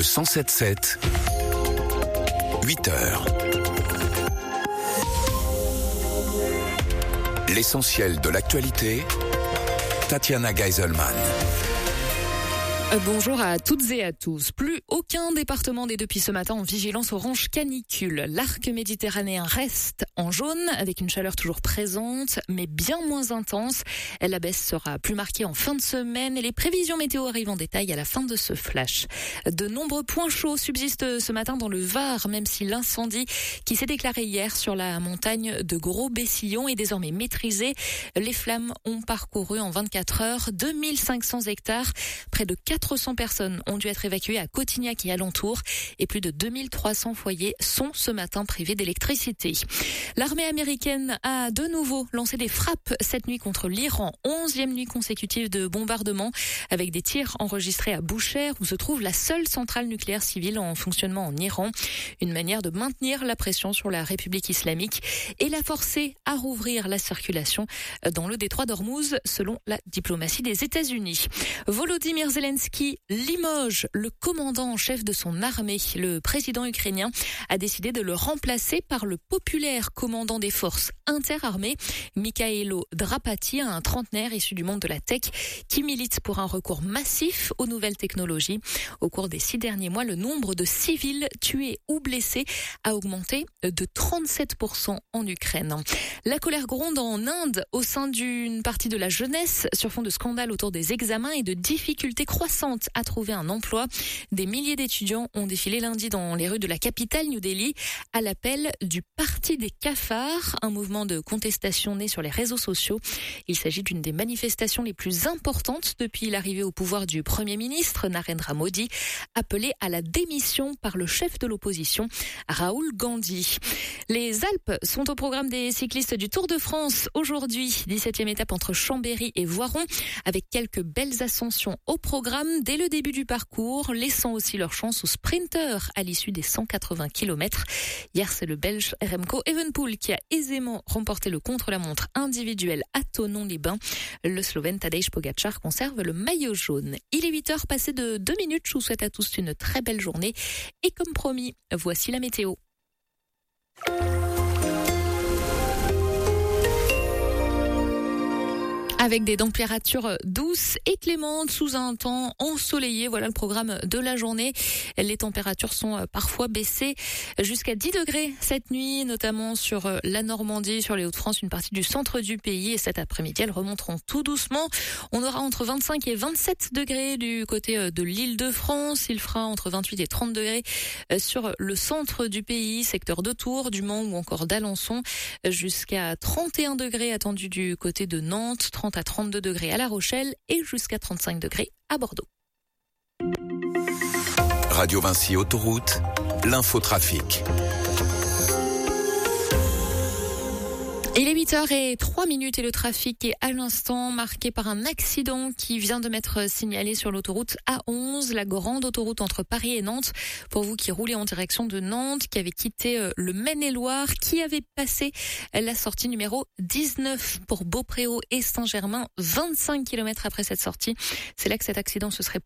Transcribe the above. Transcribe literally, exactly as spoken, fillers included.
Le cent sept sept, huit heures. L'essentiel de l'actualité, Tatiana Geiselman. Bonjour à toutes et à tous. Plus aucun département n'est depuis ce matin en vigilance orange canicule. L'arc méditerranéen reste en jaune avec une chaleur toujours présente mais bien moins intense. La baisse sera plus marquée en fin de semaine et les prévisions météo arrivent en détail à la fin de ce flash. De nombreux points chauds subsistent ce matin dans le Var, même si l'incendie qui s'est déclaré hier sur la montagne de Gros-Bessillon est désormais maîtrisé. Les flammes ont parcouru en vingt-quatre heures deux mille cinq cents hectares, près de quatre cents personnes ont dû être évacuées à Cotignac et alentours et plus de deux mille trois cents foyers sont ce matin privés d'électricité. L'armée américaine a de nouveau lancé des frappes cette nuit contre l'Iran, onzième nuit consécutive de bombardement avec des tirs enregistrés à Boucher où se trouve la seule centrale nucléaire civile en fonctionnement en Iran. Une manière de maintenir la pression sur la République islamique et la forcer à rouvrir la circulation dans le détroit d'Ormuz selon la diplomatie des États-Unis. Volodymyr Zelensky qui limoge le commandant en chef de son armée. Le président ukrainien a décidé de le remplacer par le populaire commandant des forces interarmées, Mikhailo Drapati, un trentenaire issu du monde de la tech qui milite pour un recours massif aux nouvelles technologies. Au cours des six derniers mois, le nombre de civils tués ou blessés a augmenté de trente-sept pour cent en Ukraine. La colère gronde en Inde au sein d'une partie de la jeunesse sur fond de scandales autour des examens et de difficultés croissantes à trouver un emploi. Des milliers d'étudiants ont défilé lundi dans les rues de la capitale New Delhi à l'appel du Parti des cafards, un mouvement de contestation né sur les réseaux sociaux. Il s'agit d'une des manifestations les plus importantes depuis l'arrivée au pouvoir du Premier ministre Narendra Modi, appelé à la démission par le chef de l'opposition, Rahul Gandhi. Les Alpes sont au programme des cyclistes du Tour de France aujourd'hui, dix-septième étape entre Chambéry et Voiron, avec quelques belles ascensions au programme dès le début du parcours, laissant aussi leur chance aux sprinteurs à l'issue des cent quatre-vingts kilomètres. Hier, c'est le Belge Remco Evenepoel qui a aisément remporté le contre-la-montre individuel à Thonon-les-Bains. Le Slovène Tadej Pogačar conserve le maillot jaune. Il est huit heures passées de deux minutes. Je vous souhaite à tous une très belle journée. Et comme promis, voici la météo. Avec des températures douces et clémentes sous un temps ensoleillé. Voilà le programme de la journée. Les températures sont parfois baissées jusqu'à dix degrés cette nuit, notamment sur la Normandie, sur les Hauts-de-France, une partie du centre du pays. Et cet après-midi, elles remonteront tout doucement. On aura entre vingt-cinq et vingt-sept degrés du côté de l'Île-de-France. Il fera entre vingt-huit et trente degrés sur le centre du pays, secteur de Tours, du Mans ou encore d'Alençon. Jusqu'à trente et un degrés attendus du côté de Nantes, trente à trente-deux degrés à La Rochelle et jusqu'à trente-cinq degrés à Bordeaux. Radio Vinci Autoroute, l'infotrafic. Il est huit heures zéro trois minutes et le trafic est à l'instant marqué par un accident qui vient de m'être signalé sur l'autoroute A onze, la grande autoroute entre Paris et Nantes. Pour vous qui roulez en direction de Nantes, qui avez quitté le Maine-et-Loire, qui avez passé la sortie numéro dix-neuf pour Beaupréau et Saint-Germain, vingt-cinq kilomètres après cette sortie. C'est là que cet accident se serait